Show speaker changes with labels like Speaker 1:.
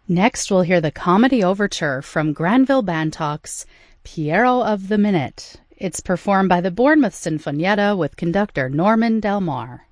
Speaker 1: Next, we'll hear the comedy overture from Granville Bantock's Piero of the Minute. It's performed by the Bournemouth Sinfonietta with conductor Norman Del Mar.